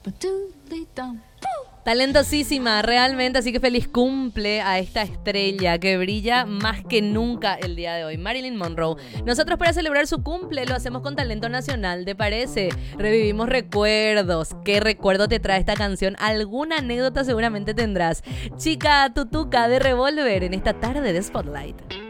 Talentosísima, realmente, así que feliz cumple a esta estrella que brilla más que nunca el día de hoy, Marilyn Monroe. Nosotros para celebrar su cumple lo hacemos con talento nacional, ¿te parece? Revivimos recuerdos. ¿Qué recuerdo te trae esta canción? Alguna anécdota seguramente tendrás. Chica Tutuca de Revolver en esta tarde de Spotlight.